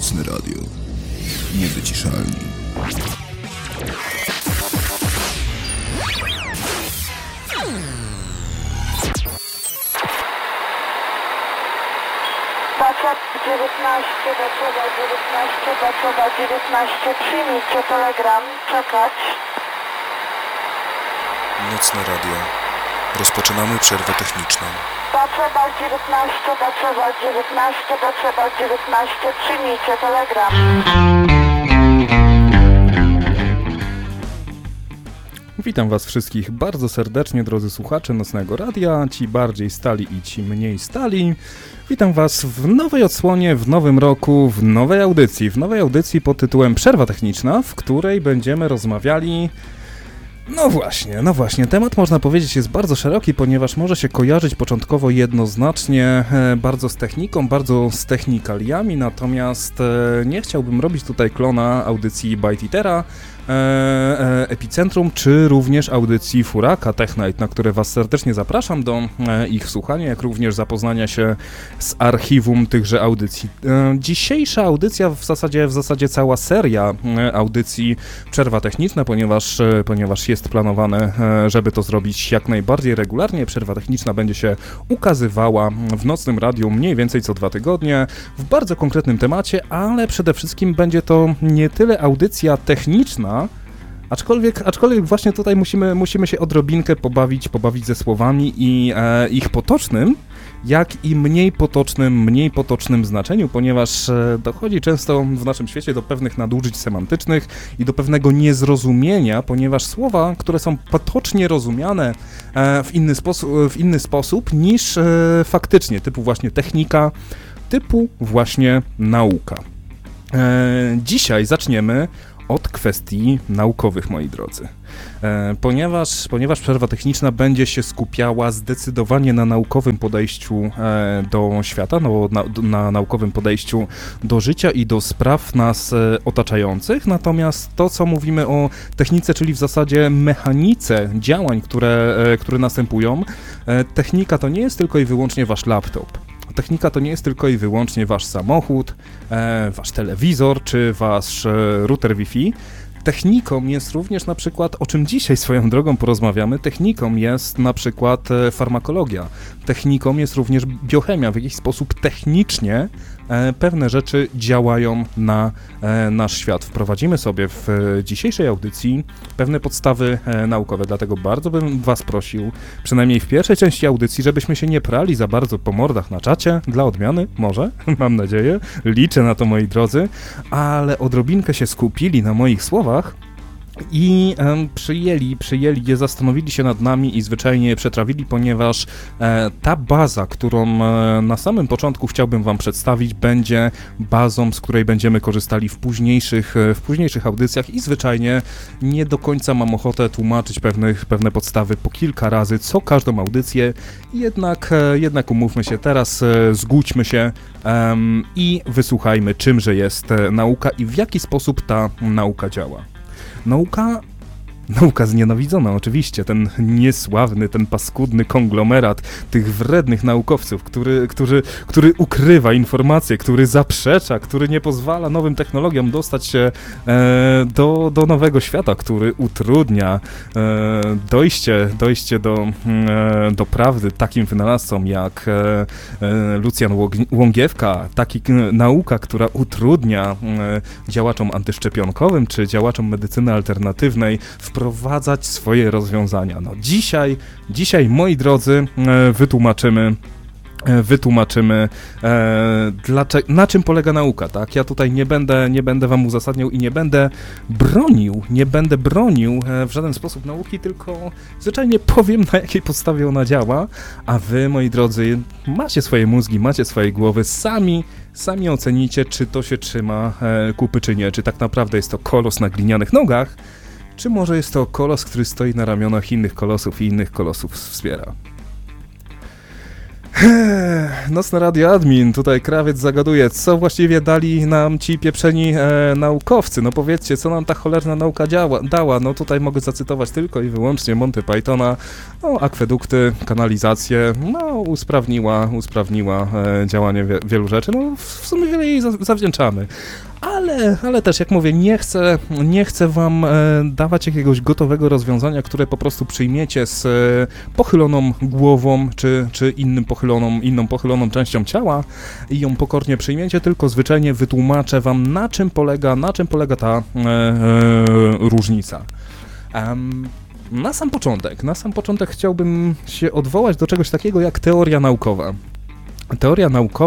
Nocne Radio. Niewyciszalni. Bacza 19, Baczowa 19, Baczowa 19, przyjmijcie telegram, czekać. Nocne Radio. Rozpoczynamy przerwę techniczną. Baczowa 19, Baczowa 19, Baczowa 19, przyjmijcie telegram. Witam Was wszystkich bardzo serdecznie, drodzy słuchacze Nocnego Radia, ci bardziej stali i ci mniej stali. Witam Was w nowej odsłonie, w nowym roku, w nowej audycji pod tytułem Przerwa Techniczna, w której będziemy rozmawiali... No właśnie, temat można powiedzieć jest bardzo szeroki, ponieważ może się kojarzyć początkowo jednoznacznie bardzo z techniką, bardzo z technikaliami, natomiast nie chciałbym robić tutaj klona audycji Byte Eatera, Epicentrum, czy również audycji Furaka Tech Night, na które Was serdecznie zapraszam do ich słuchania, jak również zapoznania się z archiwum tychże audycji. Dzisiejsza audycja, w zasadzie cała seria audycji Przerwa Techniczna, ponieważ jest planowane, żeby to zrobić jak najbardziej regularnie. Przerwa Techniczna będzie się ukazywała w Nocnym Radiu mniej więcej co 2 tygodnie w bardzo konkretnym temacie, ale przede wszystkim będzie to nie tyle audycja techniczna, aczkolwiek właśnie tutaj musimy się odrobinkę pobawić ze słowami i ich potocznym, jak i mniej potocznym znaczeniu, ponieważ dochodzi często w naszym świecie do pewnych nadużyć semantycznych i do pewnego niezrozumienia, ponieważ słowa, które są potocznie rozumiane w inny sposób niż faktycznie, typu właśnie technika, typu właśnie nauka. Dzisiaj zaczniemy od kwestii naukowych, moi drodzy. Ponieważ Przerwa Techniczna będzie się skupiała zdecydowanie na naukowym podejściu do świata, na naukowym podejściu do życia i do spraw nas otaczających, natomiast to, co mówimy o technice, czyli w zasadzie mechanice działań, które następują, technika to nie jest tylko i wyłącznie wasz laptop. Technika to nie jest tylko i wyłącznie wasz samochód, wasz telewizor czy wasz router Wi-Fi. Techniką jest również na przykład, o czym dzisiaj swoją drogą porozmawiamy, techniką jest na przykład farmakologia. Techniką jest również biochemia. W jakiś sposób technicznie pewne rzeczy działają na nasz świat. Wprowadzimy sobie w dzisiejszej audycji pewne podstawy naukowe, dlatego bardzo bym Was prosił, przynajmniej w pierwszej części audycji, żebyśmy się nie prali za bardzo po mordach na czacie, dla odmiany, może, mam nadzieję, liczę na to, moi drodzy, ale odrobinkę się skupili na moich słowach i przyjęli je, zastanowili się nad nami i zwyczajnie je przetrawili, ponieważ ta baza, którą na samym początku chciałbym Wam przedstawić, będzie bazą, z której będziemy korzystali w późniejszych audycjach i zwyczajnie nie do końca mam ochotę tłumaczyć pewne podstawy po kilka razy, co każdą audycję, jednak umówmy się teraz, zgódźmy się i wysłuchajmy, czymże jest nauka i w jaki sposób ta nauka działa. Nauka znienawidzona, oczywiście, ten niesławny, ten paskudny konglomerat tych wrednych naukowców, który ukrywa informacje, który zaprzecza, który nie pozwala nowym technologiom dostać się do nowego świata, który utrudnia dojście do prawdy takim wynalazcom jak Lucjan Łągiewka, nauka, która utrudnia działaczom antyszczepionkowym czy działaczom medycyny alternatywnej wprowadzać swoje rozwiązania. No dzisiaj, moi drodzy, wytłumaczymy na czym polega nauka, tak? Ja tutaj nie będę Wam uzasadniał i nie będę bronił w żaden sposób nauki, tylko zwyczajnie powiem, na jakiej podstawie ona działa, a Wy, moi drodzy, macie swoje mózgi, macie swoje głowy, sami ocenicie, czy to się trzyma kupy, czy nie, czy tak naprawdę jest to kolos na glinianych nogach, czy może jest to kolos, który stoi na ramionach innych kolosów i innych kolosów wspiera. Nocne Radio Admin, tutaj krawiec zagaduje, co właściwie dali nam ci pieprzeni naukowcy, no powiedzcie, co nam ta cholerna nauka dała, no tutaj mogę zacytować tylko i wyłącznie Monty Pythona, no akwedukty, kanalizację, no usprawniła działanie wielu rzeczy, no w sumie wiele jej zawdzięczamy. Ale też, jak mówię, nie chcę wam dawać jakiegoś gotowego rozwiązania, które po prostu przyjmiecie z pochyloną głową, czy inną pochyloną częścią ciała i ją pokornie przyjmiecie, tylko zwyczajnie wytłumaczę wam, na czym polega ta różnica. Na sam początek chciałbym się odwołać do czegoś takiego jak teoria naukowa. Teoria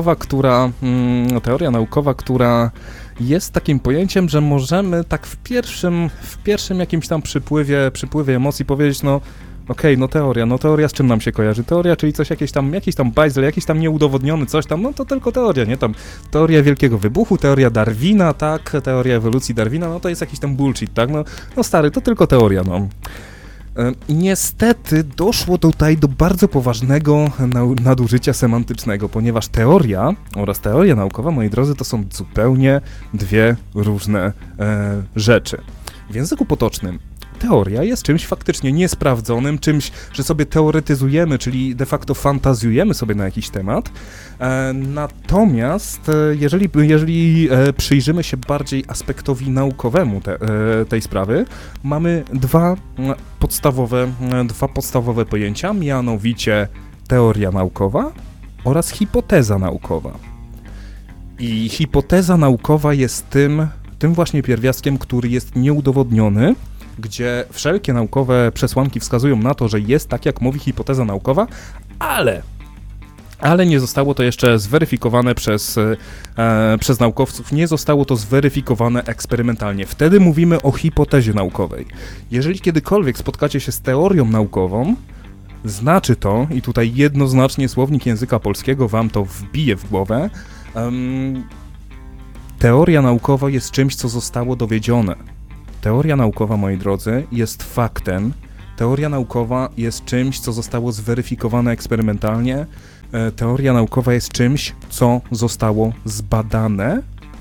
naukowa, która jest takim pojęciem, że możemy tak w pierwszym jakimś tam przypływie emocji powiedzieć, no okej, no teoria z czym nam się kojarzy? Teoria, czyli coś, jakiś tam bajzel, jakiś tam nieudowodniony coś tam, no to tylko teoria, nie? Tam teoria wielkiego wybuchu, teoria Darwina, tak? Teoria ewolucji Darwina, no to jest jakiś tam bullshit, tak? No stary, to tylko teoria, no. Niestety doszło tutaj do bardzo poważnego nadużycia semantycznego, ponieważ teoria oraz teoria naukowa, moi drodzy, to są zupełnie dwie różne rzeczy. W języku potocznym teoria jest czymś faktycznie niesprawdzonym, czymś, że sobie teoretyzujemy, czyli de facto fantazjujemy sobie na jakiś temat. Natomiast jeżeli przyjrzymy się bardziej aspektowi naukowemu tej sprawy, mamy dwa podstawowe pojęcia, mianowicie teoria naukowa oraz hipoteza naukowa. I hipoteza naukowa jest tym właśnie pierwiastkiem, który jest nieudowodniony, gdzie wszelkie naukowe przesłanki wskazują na to, że jest tak, jak mówi hipoteza naukowa, ale nie zostało to jeszcze zweryfikowane przez naukowców, nie zostało to zweryfikowane eksperymentalnie. Wtedy mówimy o hipotezie naukowej. Jeżeli kiedykolwiek spotkacie się z teorią naukową, znaczy to, i tutaj jednoznacznie słownik języka polskiego wam to wbije w głowę, teoria naukowa jest czymś, co zostało dowiedzione. Teoria naukowa, moi drodzy, jest faktem. Teoria naukowa jest czymś, co zostało zweryfikowane eksperymentalnie. Teoria naukowa jest czymś, co zostało zbadane.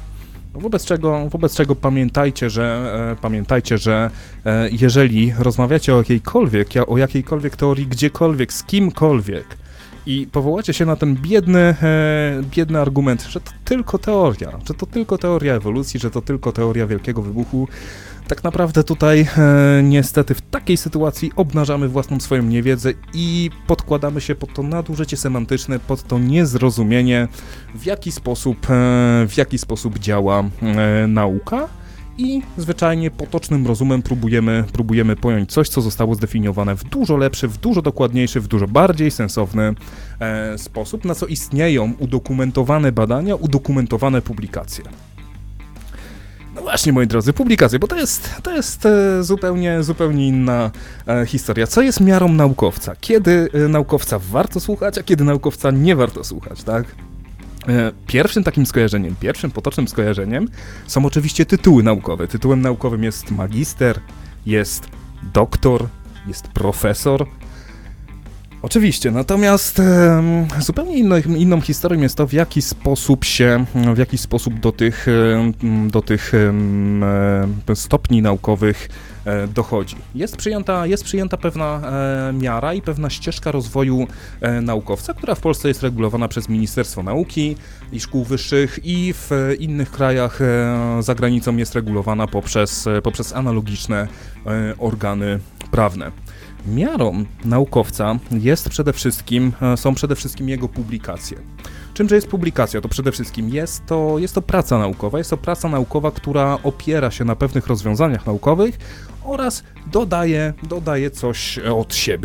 Wobec czego pamiętajcie, że jeżeli rozmawiacie o jakiejkolwiek teorii, gdziekolwiek, z kimkolwiek i powołacie się na ten biedny argument, że to tylko teoria ewolucji, że to tylko teoria wielkiego wybuchu, tak naprawdę tutaj niestety w takiej sytuacji obnażamy własną swoją niewiedzę i podkładamy się pod to nadużycie semantyczne, pod to niezrozumienie, w jaki sposób działa nauka i zwyczajnie potocznym rozumem próbujemy pojąć coś, co zostało zdefiniowane w dużo lepszy, w dużo dokładniejszy, w dużo bardziej sensowny sposób, na co istnieją udokumentowane badania, udokumentowane publikacje. No właśnie, moi drodzy, publikacje, bo to jest zupełnie inna historia. Co jest miarą naukowca? Kiedy naukowca warto słuchać, a kiedy naukowca nie warto słuchać, tak? Pierwszym potocznym skojarzeniem są oczywiście tytuły naukowe. Tytułem naukowym jest magister, jest doktor, jest profesor. Oczywiście, natomiast zupełnie inną historią jest to, w jaki sposób do tych stopni naukowych dochodzi. Jest przyjęta pewna miara i pewna ścieżka rozwoju naukowca, która w Polsce jest regulowana przez Ministerstwo Nauki i Szkół Wyższych i w innych krajach za granicą jest regulowana poprzez analogiczne organy prawne. Miarą naukowca są przede wszystkim jego publikacje. Czymże jest publikacja? To przede wszystkim jest to praca naukowa. Jest to praca naukowa, która opiera się na pewnych rozwiązaniach naukowych oraz dodaje coś od siebie.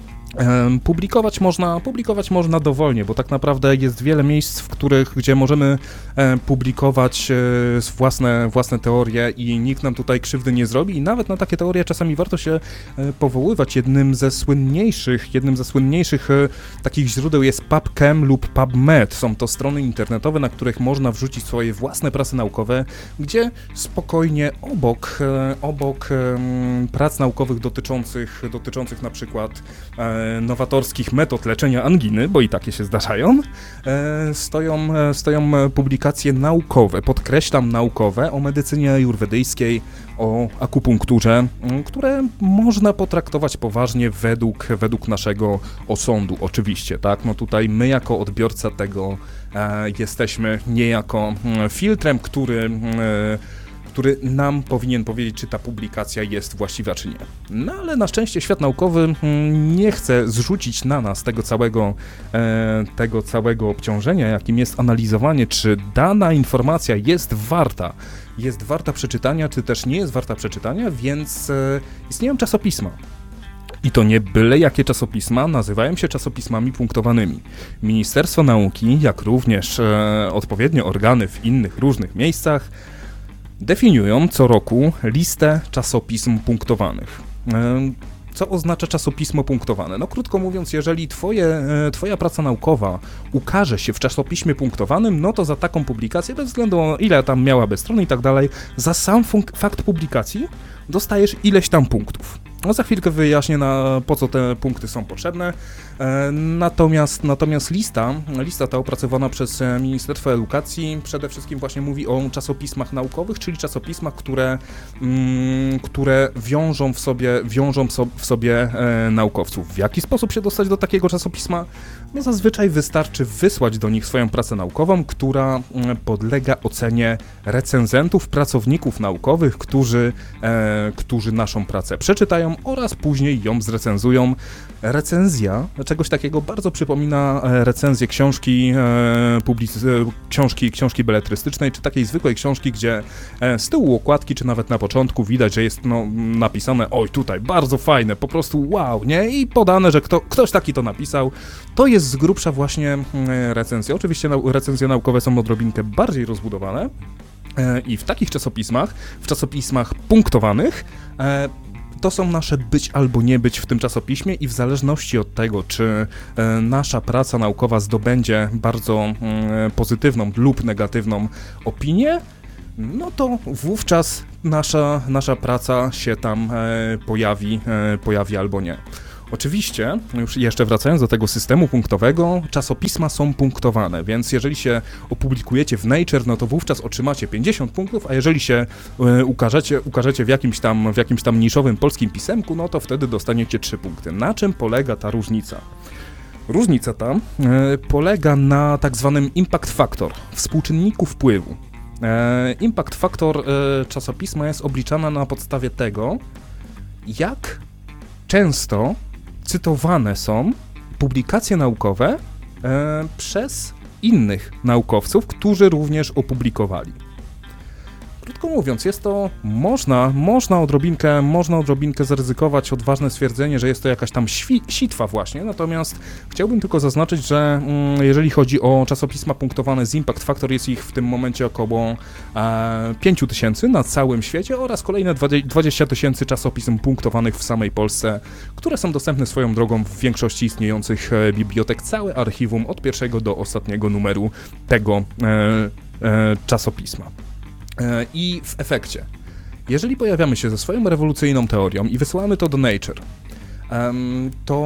Publikować można dowolnie, bo tak naprawdę jest wiele miejsc, gdzie możemy publikować własne teorie i nikt nam tutaj krzywdy nie zrobi i nawet na takie teorie czasami warto się powoływać. Jednym ze słynniejszych takich źródeł jest PubChem lub PubMed. Są to strony internetowe, na których można wrzucić swoje własne prace naukowe, gdzie spokojnie obok prac naukowych dotyczących na przykład nowatorskich metod leczenia anginy, bo i takie się zdarzają, stoją publikacje naukowe, podkreślam naukowe, o medycynie ajurwedyjskiej, o akupunkturze, które można potraktować poważnie według naszego osądu, oczywiście, tak? No tutaj my jako odbiorca tego jesteśmy niejako filtrem, który nam powinien powiedzieć, czy ta publikacja jest właściwa, czy nie. No ale na szczęście świat naukowy nie chce zrzucić na nas tego całego obciążenia, jakim jest analizowanie, czy dana informacja jest warta przeczytania, czy też nie jest warta przeczytania, więc istnieją czasopisma. I to nie byle jakie czasopisma, nazywają się czasopismami punktowanymi. Ministerstwo Nauki, jak również odpowiednie organy w innych różnych miejscach, definiują co roku listę czasopism punktowanych. Co oznacza czasopismo punktowane? No krótko mówiąc, jeżeli twoja praca naukowa ukaże się w czasopiśmie punktowanym, no to za taką publikację, bez względu na ile tam miałaby stron i tak dalej, za sam fakt publikacji dostajesz ileś tam punktów. No za chwilkę wyjaśnię, po co te punkty są potrzebne. Natomiast lista ta opracowana przez Ministerstwo Edukacji przede wszystkim właśnie mówi o czasopismach naukowych, czyli czasopismach, które wiążą w sobie naukowców. W jaki sposób się dostać do takiego czasopisma? No zazwyczaj wystarczy wysłać do nich swoją pracę naukową, która podlega ocenie recenzentów, pracowników naukowych, którzy naszą pracę przeczytają oraz później ją zrecenzują. Recenzja czegoś takiego bardzo przypomina recenzję książki beletrystycznej, czy takiej zwykłej książki, gdzie z tyłu okładki, czy nawet na początku widać, że jest napisane, oj tutaj, bardzo fajne, po prostu wow, nie? I podane, że ktoś taki to napisał. To jest z grubsza właśnie recenzja. Oczywiście recenzje naukowe są odrobinkę bardziej rozbudowane i w takich czasopismach, w czasopismach punktowanych, to są nasze być albo nie być w tym czasopiśmie i w zależności od tego, czy nasza praca naukowa zdobędzie bardzo pozytywną lub negatywną opinię, no to wówczas nasza praca się tam pojawi albo nie. Oczywiście, już jeszcze wracając do tego systemu punktowego, czasopisma są punktowane, więc jeżeli się opublikujecie w Nature, no to wówczas otrzymacie 50 punktów, a jeżeli się ukażecie w jakimś tam niszowym polskim pisemku, no to wtedy dostaniecie 3 punkty. Na czym polega ta różnica? Różnica ta polega na tak zwanym impact factor, współczynniku wpływu. Impact factor czasopisma jest obliczana na podstawie tego, jak często cytowane są publikacje naukowe przez innych naukowców, którzy również opublikowali. Krótko mówiąc, jest to, można odrobinkę zaryzykować odważne stwierdzenie, że jest to jakaś tam sitwa właśnie, natomiast chciałbym tylko zaznaczyć, że jeżeli chodzi o czasopisma punktowane z Impact Factor, jest ich w tym momencie około 5000 na całym świecie oraz kolejne 20 000 czasopism punktowanych w samej Polsce, które są dostępne swoją drogą w większości istniejących bibliotek, całe archiwum od pierwszego do ostatniego numeru tego czasopisma. I w efekcie, jeżeli pojawiamy się ze swoją rewolucyjną teorią i wysyłamy to do Nature, to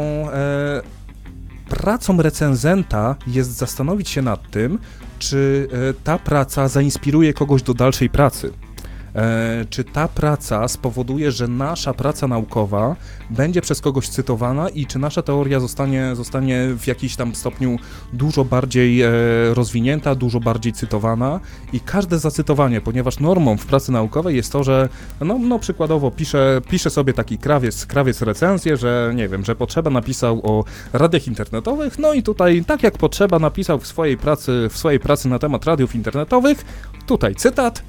pracą recenzenta jest zastanowić się nad tym, czy ta praca zainspiruje kogoś do dalszej pracy. Czy ta praca spowoduje, że nasza praca naukowa będzie przez kogoś cytowana i czy nasza teoria zostanie w jakimś tam stopniu dużo bardziej rozwinięta, dużo bardziej cytowana i każde zacytowanie, ponieważ normą w pracy naukowej jest to, że przykładowo pisze sobie taki krawiec recenzję, że nie wiem, że Potrzeba napisał o radiach internetowych, no i tutaj tak jak Potrzeba napisał w swojej pracy na temat radiów internetowych, tutaj cytat,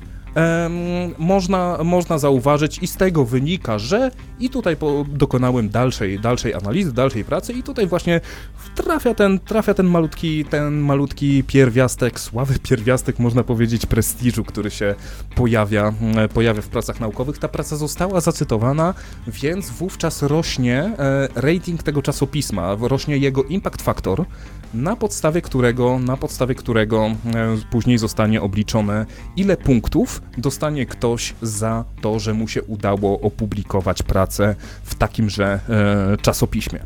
można zauważyć i z tego wynika, że i tutaj dokonałem dalszej analizy, dalszej pracy i tutaj właśnie trafia ten malutki pierwiastek, słaby pierwiastek, można powiedzieć, prestiżu, który się pojawia w pracach naukowych. Ta praca została zacytowana, więc wówczas rośnie rating tego czasopisma, rośnie jego impact factor, na podstawie którego później zostanie obliczone, ile punktów dostanie ktoś za to, że mu się udało opublikować pracę w takimże czasopiśmie.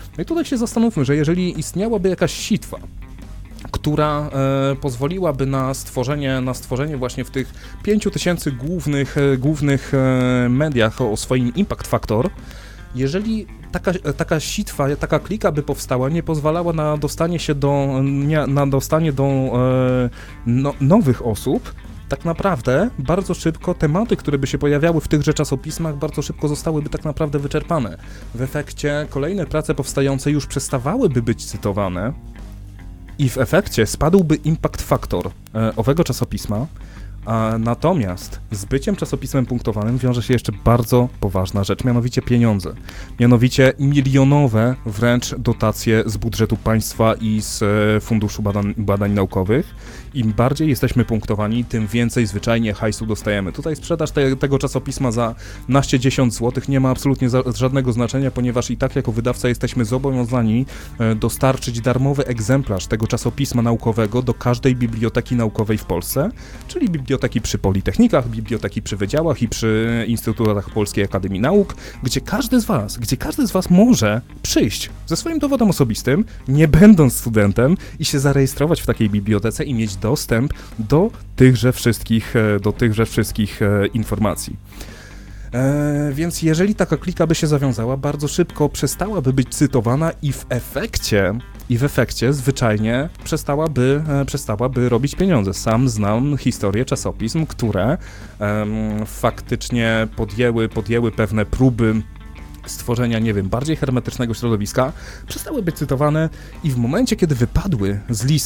No i tutaj się zastanówmy, że jeżeli istniałaby jakaś sitwa, która pozwoliła na stworzenie właśnie w tych 5000 głównych mediach o swoim impact factor, jeżeli taka sitwa, taka klika by powstała, nie pozwalała na dostanie do nowych osób, tak naprawdę bardzo szybko tematy, które by się pojawiały w tychże czasopismach, bardzo szybko zostałyby tak naprawdę wyczerpane. W efekcie kolejne prace powstające już przestawałyby być cytowane i w efekcie spadłby impact factor owego czasopisma, a natomiast z byciem czasopismem punktowanym wiąże się jeszcze bardzo poważna rzecz, mianowicie pieniądze. Mianowicie milionowe wręcz dotacje z budżetu państwa i z Funduszu Badań Naukowych. Im bardziej jesteśmy punktowani, tym więcej zwyczajnie hajsu dostajemy. Tutaj sprzedaż tego czasopisma za naście-10 złotych nie ma absolutnie żadnego znaczenia, ponieważ i tak jako wydawca jesteśmy zobowiązani dostarczyć darmowy egzemplarz tego czasopisma naukowego do każdej biblioteki naukowej w Polsce, czyli biblioteki przy politechnikach, biblioteki przy wydziałach i przy Instytutach Polskiej Akademii Nauk, gdzie każdy z was może przyjść ze swoim dowodem osobistym, nie będąc studentem, i się zarejestrować w takiej bibliotece i mieć dostęp do tychże wszystkich informacji. Więc jeżeli taka klika by się zawiązała, bardzo szybko przestałaby być cytowana i w efekcie zwyczajnie przestałaby robić pieniądze. Sam znam historię czasopism, które faktycznie podjęły pewne próby stworzenia, nie wiem, bardziej hermetycznego środowiska, przestały być cytowane i w momencie, kiedy wypadły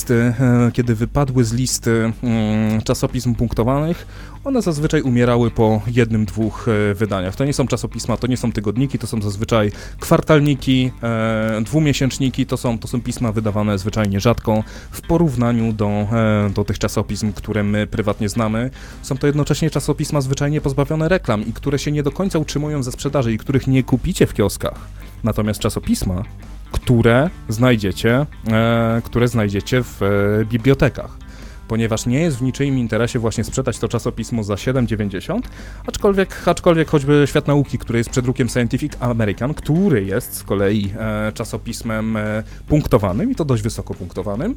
z listy czasopism punktowanych, one zazwyczaj umierały po 1-2 wydaniach. To nie są czasopisma, to nie są tygodniki, to są zazwyczaj kwartalniki, dwumiesięczniki, to są pisma wydawane zwyczajnie rzadko w porównaniu do tych czasopism, które my prywatnie znamy. Są to jednocześnie czasopisma zwyczajnie pozbawione reklam i które się nie do końca utrzymują ze sprzedaży i których nie kupicie w kioskach. Natomiast czasopisma, które znajdziecie w bibliotekach. Ponieważ nie jest w niczyim interesie właśnie sprzedać to czasopismo za 7,90, aczkolwiek choćby Świat Nauki, który jest przedrukiem Scientific American, który jest z kolei czasopismem punktowanym i to dość wysoko punktowanym,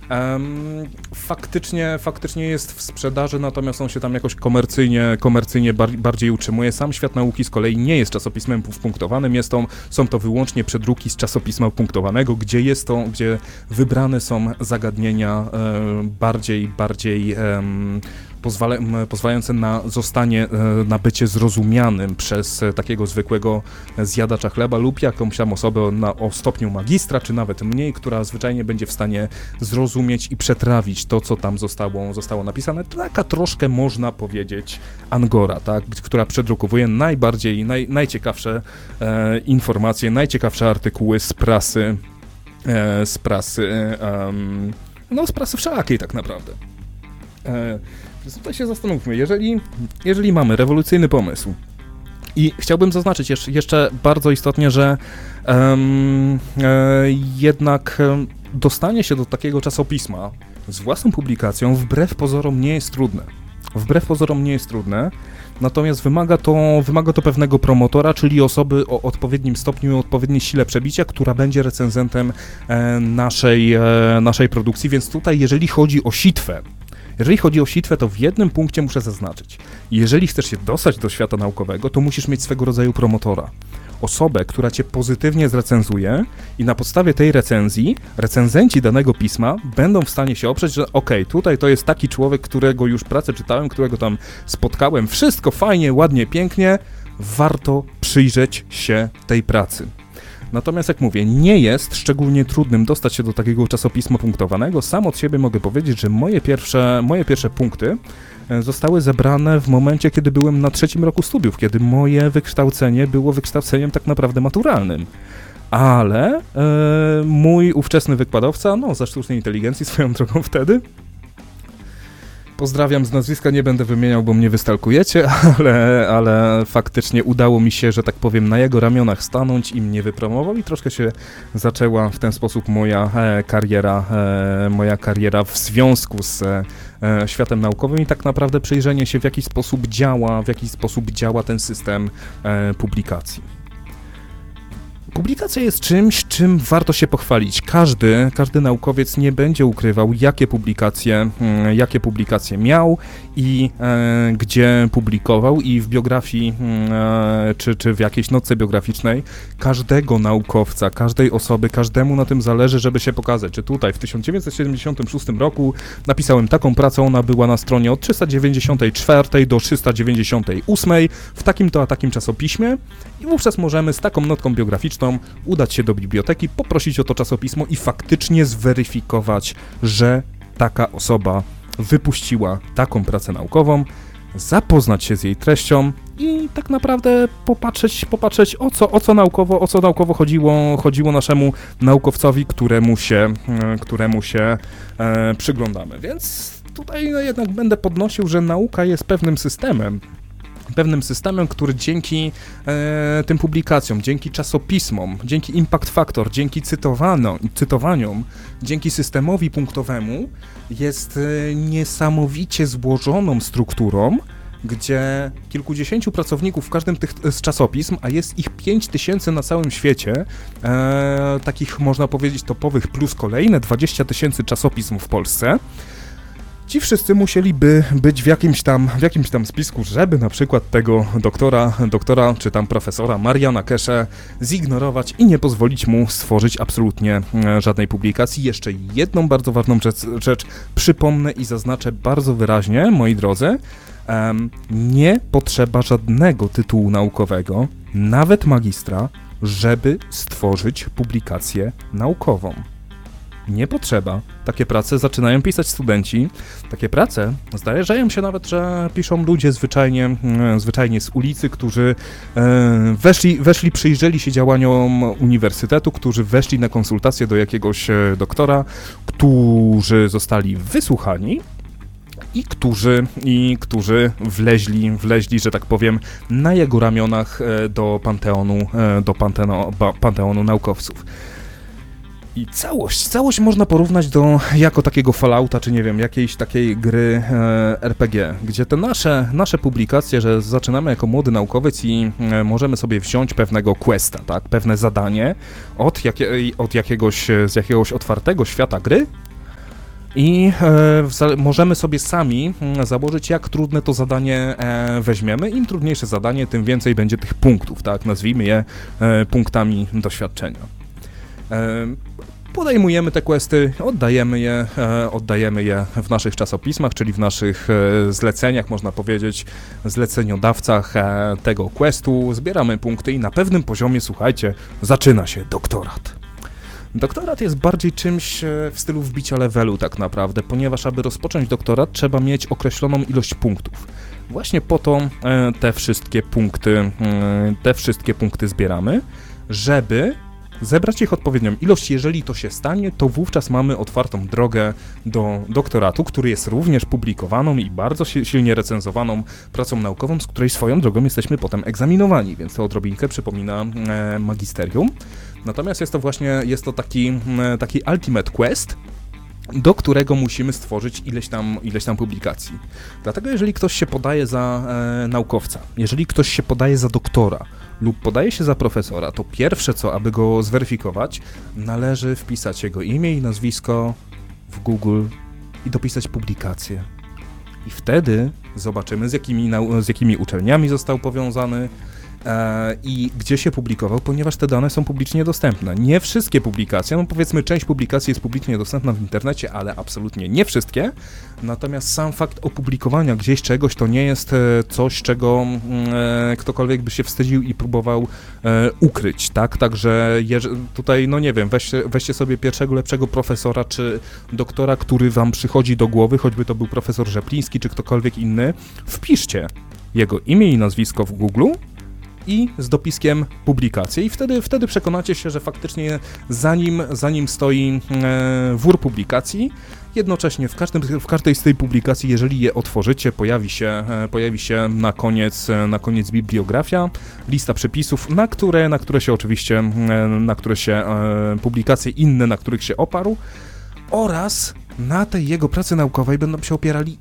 faktycznie jest w sprzedaży, natomiast on się tam jakoś komercyjnie bardziej utrzymuje. Sam Świat Nauki z kolei nie jest czasopismem punktowanym, są to wyłącznie przedruki z czasopisma punktowanego, gdzie wybrane są zagadnienia bardziej pozwalające na bycie zrozumianym przez takiego zwykłego zjadacza chleba lub jakąś tam osobę o stopniu magistra, czy nawet mniej, która zwyczajnie będzie w stanie zrozumieć i przetrawić to, co tam zostało napisane. Taka troszkę, można powiedzieć, Angora, tak, która przedrukowuje najciekawsze informacje, najciekawsze artykuły z prasy wszelakiej tak naprawdę. Więc tutaj się zastanówmy, jeżeli mamy rewolucyjny pomysł i chciałbym zaznaczyć jeszcze bardzo istotnie, że jednak dostanie się do takiego czasopisma z własną publikacją wbrew pozorom nie jest trudne, natomiast wymaga to pewnego promotora, czyli osoby o odpowiednim stopniu i odpowiedniej sile przebicia, która będzie recenzentem naszej produkcji, więc tutaj jeżeli chodzi o sitwę, to w jednym punkcie muszę zaznaczyć. Jeżeli chcesz się dostać do świata naukowego, to musisz mieć swego rodzaju promotora. Osobę, która cię pozytywnie zrecenzuje i na podstawie tej recenzji recenzenci danego pisma będą w stanie się oprzeć, że tutaj to jest taki człowiek, którego już pracę czytałem, którego tam spotkałem, wszystko fajnie, ładnie, pięknie, warto przyjrzeć się tej pracy. Natomiast jak mówię, nie jest szczególnie trudnym dostać się do takiego czasopisma punktowanego. Sam od siebie mogę powiedzieć, że moje pierwsze punkty zostały zebrane w momencie, kiedy byłem na 3. roku studiów, kiedy moje wykształcenie było wykształceniem tak naprawdę maturalnym. Ale mój ówczesny wykładowca, ze sztucznej inteligencji swoją drogą wtedy, pozdrawiam z nazwiska, nie będę wymieniał, bo mnie wystalkujecie, ale faktycznie udało mi się, że tak powiem, na jego ramionach stanąć i mnie wypromował i troszkę się zaczęła w ten sposób moja kariera w związku z światem naukowym i tak naprawdę przyjrzenie się, w jaki sposób działa ten system publikacji. Publikacja jest czymś, czym warto się pochwalić. Każdy naukowiec nie będzie ukrywał, jakie publikacje miał i gdzie publikował, i w biografii czy w jakiejś notce biograficznej każdego naukowca, każdej osoby, każdemu na tym zależy, żeby się pokazać, że tutaj w 1976 roku napisałem taką pracę, ona była na stronie od 394 do 398 w takim to a takim czasopiśmie i wówczas możemy z taką notką biograficzną udać się do biblioteki, poprosić o to czasopismo i faktycznie zweryfikować, że taka osoba wypuściła taką pracę naukową, zapoznać się z jej treścią i tak naprawdę popatrzeć o co naukowo chodziło naszemu naukowcowi, któremu się przyglądamy. Więc tutaj jednak będę podnosił, że nauka jest pewnym systemem, który dzięki tym publikacjom, dzięki czasopismom, dzięki Impact Factor, dzięki cytowaniom, dzięki systemowi punktowemu jest niesamowicie złożoną strukturą, gdzie kilkudziesięciu pracowników w każdym z czasopism, a jest ich 5000 na całym świecie, takich można powiedzieć topowych, plus kolejne 20 000 czasopism w Polsce. Ci wszyscy musieliby być w jakimś tam spisku, żeby na przykład tego doktora czy tam profesora Mariana Kesze zignorować i nie pozwolić mu stworzyć absolutnie żadnej publikacji. Jeszcze jedną bardzo ważną rzecz przypomnę i zaznaczę bardzo wyraźnie, moi drodzy. Nie potrzeba żadnego tytułu naukowego, nawet magistra, żeby stworzyć publikację naukową. Nie potrzeba. Takie prace zaczynają pisać studenci. Takie prace zdarzają się nawet, że piszą ludzie zwyczajnie z ulicy, którzy przyjrzeli się działaniom uniwersytetu, którzy weszli na konsultacje do jakiegoś doktora, którzy zostali wysłuchani i którzy wleźli, że tak powiem, na jego ramionach do panteonu naukowców. I całość można porównać do jako takiego Fallouta, czy nie wiem, jakiejś takiej gry RPG, gdzie te nasze publikacje, że zaczynamy jako młody naukowiec i możemy sobie wziąć pewnego questa, tak, pewne zadanie z jakiegoś otwartego świata gry i możemy sobie sami założyć, jak trudne to zadanie weźmiemy. Im trudniejsze zadanie, tym więcej będzie tych punktów, tak, nazwijmy je punktami doświadczenia. Podejmujemy te questy, oddajemy je w naszych czasopismach, czyli w naszych zleceniach, można powiedzieć, zleceniodawcach tego questu, zbieramy punkty i na pewnym poziomie, słuchajcie, zaczyna się doktorat. Doktorat jest bardziej czymś w stylu wbicia levelu tak naprawdę, ponieważ aby rozpocząć doktorat, trzeba mieć określoną ilość punktów. Właśnie po to te wszystkie punkty zbieramy, żeby zebrać ich odpowiednią ilość. Jeżeli to się stanie, to wówczas mamy otwartą drogę do doktoratu, który jest również publikowaną i bardzo silnie recenzowaną pracą naukową, z której swoją drogą jesteśmy potem egzaminowani, więc to odrobinkę przypomina magisterium. Natomiast jest to taki ultimate quest, do którego musimy stworzyć ileś tam publikacji. Dlatego jeżeli ktoś się podaje za naukowca, jeżeli ktoś się podaje za doktora lub podaje się za profesora, to pierwsze co, aby go zweryfikować, należy wpisać jego imię i nazwisko w Google i dopisać publikację. I wtedy zobaczymy, z jakimi uczelniami został powiązany, i gdzie się publikował, ponieważ te dane są publicznie dostępne. Nie wszystkie publikacje, no powiedzmy część publikacji jest publicznie dostępna w internecie, ale absolutnie nie wszystkie. Natomiast sam fakt opublikowania gdzieś czegoś to nie jest coś, czego ktokolwiek by się wstydził i próbował ukryć, tak? Także tutaj, no nie wiem, weźcie sobie pierwszego lepszego profesora czy doktora, który wam przychodzi do głowy, choćby to był profesor Rzepliński czy ktokolwiek inny, wpiszcie jego imię i nazwisko w Google i z dopiskiem publikację i wtedy przekonacie się, że faktycznie za nim stoi wór publikacji. Jednocześnie w każdej z tej publikacji, jeżeli je otworzycie, pojawi się na koniec bibliografia, lista przepisów, na które się oczywiście, publikacje inne, na których się oparł, oraz na tej jego pracy naukowej będą się opierali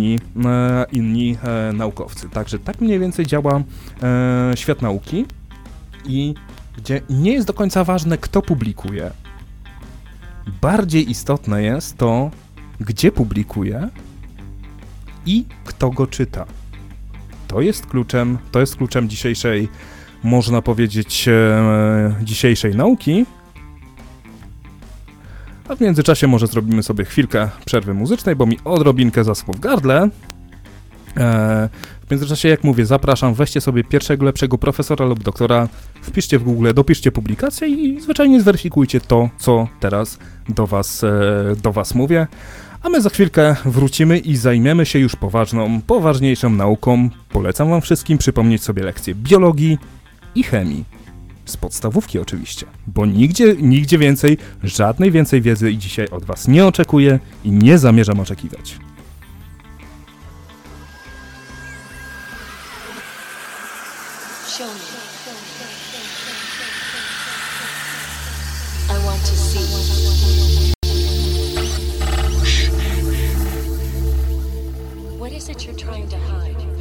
inni naukowcy. Także tak mniej więcej działa świat nauki i gdzie nie jest do końca ważne, kto publikuje. Bardziej istotne jest to, gdzie publikuje i kto go czyta. To jest kluczem dzisiejszej, można powiedzieć, dzisiejszej nauki. A w międzyczasie może zrobimy sobie chwilkę przerwy muzycznej, bo mi odrobinkę zaschło w gardle. W międzyczasie, jak mówię, zapraszam, weźcie sobie pierwszego lepszego profesora lub doktora, wpiszcie w Google, dopiszcie publikację i zwyczajnie zweryfikujcie to, co teraz do was mówię. A my za chwilkę wrócimy i zajmiemy się już poważniejszą nauką. Polecam wam wszystkim przypomnieć sobie lekcje biologii i chemii. Z podstawówki oczywiście, bo nigdzie więcej, żadnej więcej wiedzy dzisiaj od was nie oczekuję i nie zamierzam oczekiwać. Show me. I want to see. What is it you're trying to hide?